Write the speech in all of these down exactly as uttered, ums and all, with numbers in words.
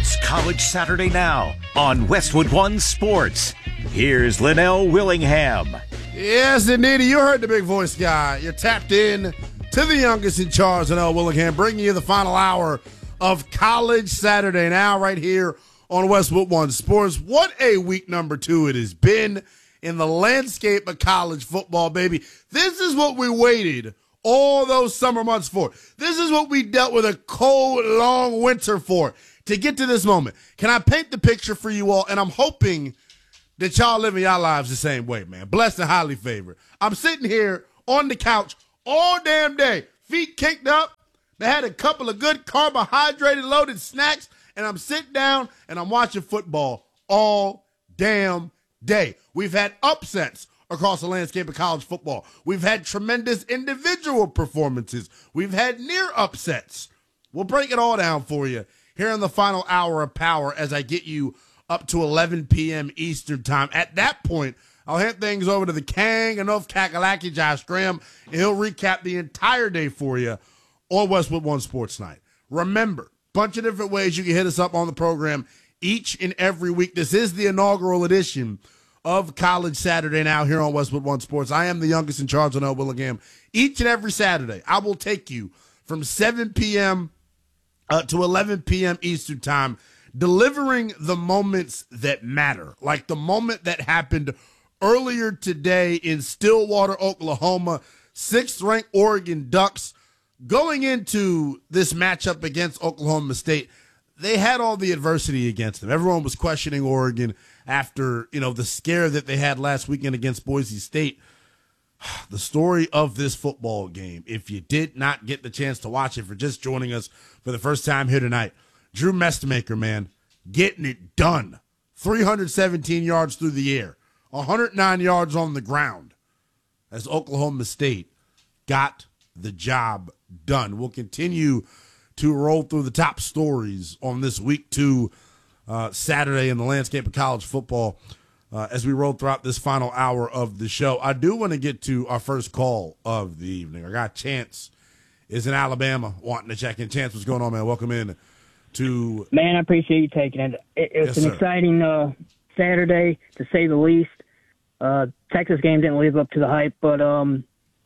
It's College Saturday Now on Westwood One Sports. Here's Linnell Willingham. Yes, indeed. You heard the big voice guy. You're tapped in to the youngest in charge, Linnell Willingham, bringing you the final hour of College Saturday Now right here on Westwood One Sports. What a week number two it has been in the landscape of college football, baby. This is what we waited all those summer months for. This is what we dealt with a cold, long winter for to get to this moment. Can I paint the picture for you all? And I'm hoping that y'all living y'all lives the same way, man. Blessed and highly favored. I'm sitting here on the couch all damn day, feet kicked up. They had a couple of good carbohydrate loaded snacks, and I'm sitting down and I'm watching football all damn day. We've had upsets across the landscape of college football. We've had tremendous individual performances. We've had near upsets. We'll break it all down for you here in the final hour of power as I get you up to eleven p.m. Eastern time. At that point, I'll hand things over to the Kang and of Kakalaki, Josh Graham, and he'll recap the entire day for you on Westwood One Sports Night. Remember, bunch of different ways you can hit us up on the program each and every week. This is the inaugural edition of College Saturday Now here on Westwood One Sports. I am the youngest in charge, Linnell Willingham. Each and every Saturday, I will take you from seven p.m. Uh, to eleven p.m. Eastern time, delivering the moments that matter, like the moment that happened earlier today in Stillwater, Oklahoma. Sixth-ranked Oregon Ducks going into this matchup against Oklahoma State. They had all the adversity against them. Everyone was questioning Oregon after, you know, the scare that they had last weekend against Boise State. The story of this football game, if you did not get the chance to watch it for just joining us for the first time here tonight, Drew Mestemaker, man, getting it done. three hundred seventeen yards through the air, one hundred nine yards on the ground as Oklahoma State got the job done. We'll continue to roll through the top stories on this week two uh, Saturday in the landscape of college football uh, as we roll throughout this final hour of the show. I do want to get to our first call of the evening. I got Chance is in Alabama wanting to check in. Chance, what's going on, man? Welcome in to... Man, I appreciate you taking it. it it's yes, an sir. exciting uh, Saturday, to say the least. Uh, Texas game didn't live up to the hype, but um,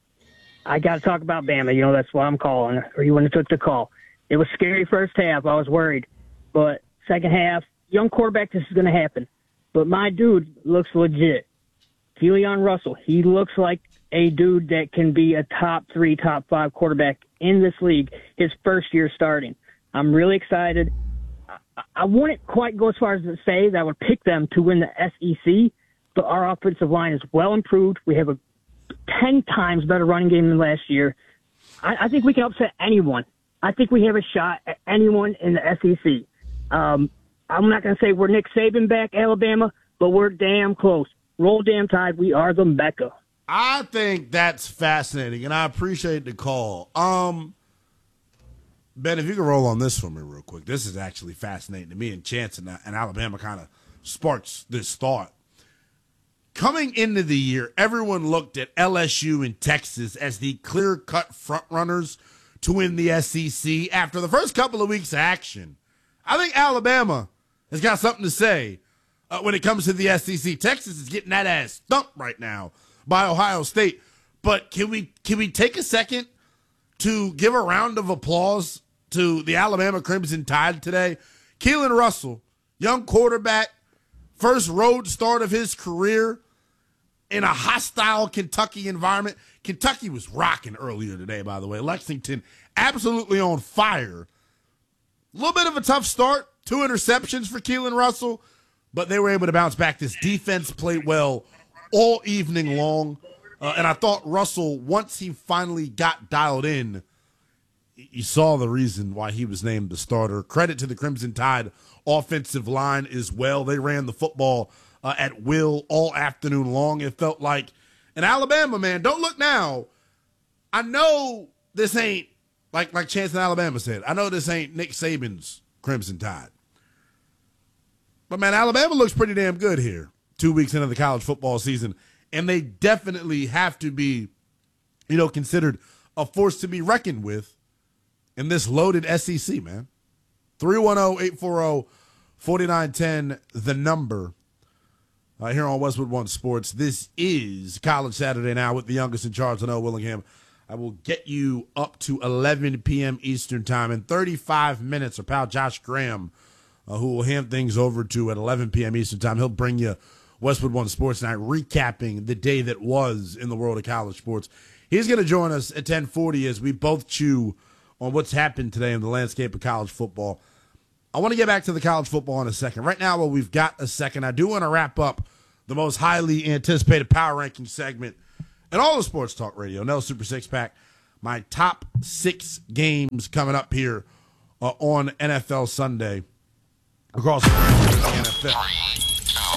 I got to talk about Bama. You know, that's why I'm calling, or you wouldn't have took the call. It was scary first half. I was worried. But second half, young quarterback, this is going to happen. But my dude looks legit. Keelan Russell, he looks like a dude that can be a top three, top five quarterback in this league his first year starting. I'm really excited. I, I wouldn't quite go as far as to say that I would pick them to win the S E C, but our offensive line is well improved. We have a ten times better running game than last year. I, I think we can upset anyone. I think we have a shot at anyone in the S E C. Um, I'm not going to say we're Nick Saban back, Alabama, but we're damn close. Roll damn Tide. We are the Mecca. I think that's fascinating, and I appreciate the call. Um, Ben, if you can roll on this for me real quick. This is actually fascinating to me, and Chance and, and Alabama kind of sparks this thought. Coming into the year, everyone looked at L S U and Texas as the clear-cut front-runners to win the S E C. After the first couple of weeks of action, I think Alabama has got something to say uh, when it comes to the S E C. Texas is getting that ass thumped right now by Ohio State. But can we can we take a second to give a round of applause to the Alabama Crimson Tide today? Keelan Russell, young quarterback, first road start of his career in a hostile Kentucky environment. Kentucky was rocking earlier today, by the way. Lexington absolutely on fire. A little bit of a tough start, two interceptions for Keelan Russell, but they were able to bounce back. This defense played well all evening long, uh, and I thought Russell, once he finally got dialed in, you saw the reason why he was named the starter. Credit to the Crimson Tide offensive line as well. They ran the football uh, at will all afternoon long. It felt like, and Alabama, man, don't look now. I know this ain't, like like Chance in Alabama said, I know this ain't Nick Saban's Crimson Tide. But, man, Alabama looks pretty damn good here two weeks into the college football season, and they definitely have to be, you know, considered a force to be reckoned with in this loaded S E C, man. three one zero, eight four zero, forty-nine ten, the number. Uh, here on Westwood One Sports. This is College Saturday Now with the youngest in charge, Linnell Willingham. I will get you up to eleven p.m. Eastern Time. In thirty-five minutes, our pal Josh Graham, uh, who will hand things over to at eleven p.m. Eastern Time. He'll bring you Westwood One Sports Night, recapping the day that was in the world of college sports. He's going to join us at ten forty as we both chew on what's happened today in the landscape of college football. I want to get back to the college football in a second. Right now, while we've got a second, I do want to wrap up the most highly anticipated power ranking segment in all of sports talk radio, Nell Super Six Pack. My top six games coming up here uh, on N F L Sunday across the N F L.